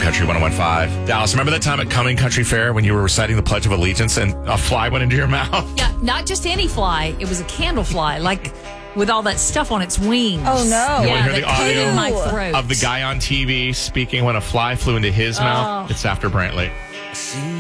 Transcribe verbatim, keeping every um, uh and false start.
Country one oh one point five. Dallas, remember that time at Coming Country Fair when you were reciting the Pledge of Allegiance and a fly went into your mouth? Yeah, not just any fly. It was a candle fly, like with all that stuff on its wings. Oh, no. You Yeah, want to hear that the audio coated my throat. of the guy on T V speaking when a fly flew into his mouth? Oh. It's after Brantley.